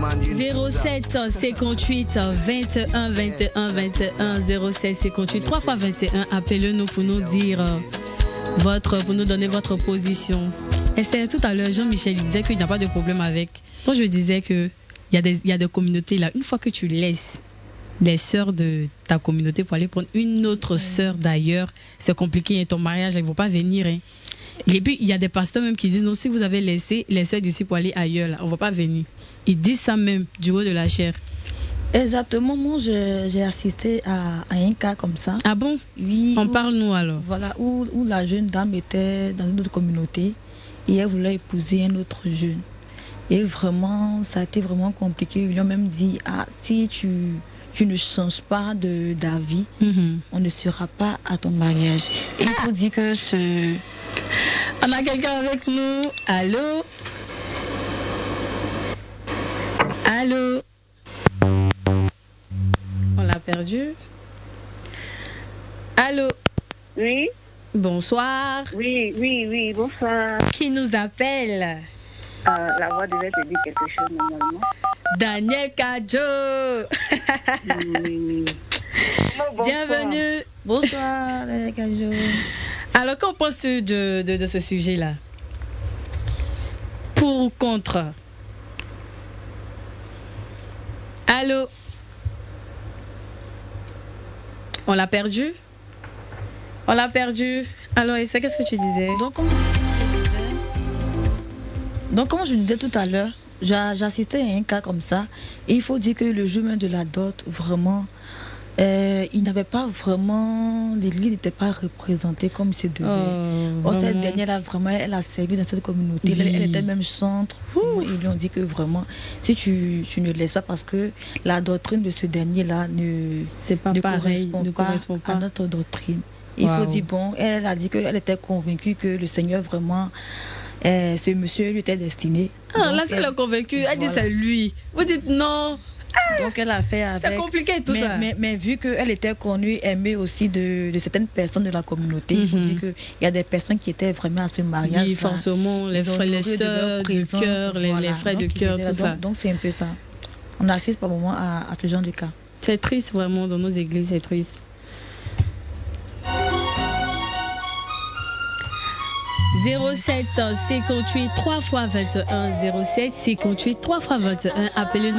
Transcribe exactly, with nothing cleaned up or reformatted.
zéro sept cinquante-huit vingt et un vingt et un vingt et un zéro sept cinquante-huit trois fois vingt et un. Appelez-nous pour nous dire votre, pour nous donner votre position. Esther, tout à l'heure, Jean-Michel disait qu'il n'y a pas de problème avec. Toi, je disais que il y a des, il y a des communautés là. Une fois que tu laisses les sœurs de ta communauté pour aller prendre une autre sœur d'ailleurs, c'est compliqué. Et ton mariage, elles ne vont pas venir. Hein. Et puis, il y a des pasteurs même qui disent non, si vous avez laissé les sœurs d'ici pour aller ailleurs, là, on ne va pas venir. Ils disent ça même du haut de la chair. Exactement, moi je, j'ai assisté à, à un cas comme ça. Ah bon? Oui. On parle-nous alors. Voilà, où, où la jeune dame était dans une autre communauté et elle voulait épouser un autre jeune. Et vraiment, ça a été vraiment compliqué. Ils lui ont même dit, ah, si tu, tu ne changes pas de, d'avis, mm-hmm. on ne sera pas à ton mariage. Et il faut dire que ce... On a quelqu'un avec nous. Allô? Allô? On l'a perdu. Allô? Oui. Bonsoir. Oui, oui, oui, bonsoir. Qui nous appelle? Euh, la voix devait te dire quelque chose normalement. Daniel Kadjo. Oui. Bon, bienvenue. Bonsoir, Daniel Kadjo. Alors, qu'en penses-tu de, de, de ce sujet-là? Pour ou contre? Allô? On l'a perdu? On l'a perdu. Alors, Issa, qu'est-ce que tu disais? Donc, comme, Donc, comme je disais tout à l'heure, j'assistais à un cas comme ça. Et il faut dire que le jour même de la dot, vraiment, euh, il n'avait pas vraiment... L'église n'était pas représentée comme il se devait. Oh, oh, cette dernière-là, vraiment, elle a servi dans cette communauté. Oui. Elle, elle était même centre. Ils lui ont dit que vraiment, si tu, tu ne laisses pas, parce que la doctrine de ce dernier-là ne, pas ne, pareil, correspond, ne pas correspond pas à notre doctrine. Il wow. faut dire, bon, elle a dit qu'elle était convaincue que le Seigneur vraiment... Euh, ce monsieur lui était destiné. Ah, donc là, c'est elle... la convaincue. Elle voilà. dit c'est lui. Vous dites non. Ah, donc elle a fait avec. C'est compliqué tout mais, ça. Mais, mais vu qu'elle était connue, aimée aussi de, de certaines personnes de la communauté, mm-hmm. il faut dire qu'il y a des personnes qui étaient vraiment à ce mariage. Oui, forcément, les frères, les sœurs de cœur, les, voilà. les frères donc, de cœur, tout donc, ça. Donc c'est un peu ça. On assiste par moment à, à ce genre de cas. C'est triste vraiment dans nos églises, c'est triste. zéro sept cinquante-huit trois fois vingt et un zéro sept cinquante-huit trois fois vingt et un. Appelez-nous.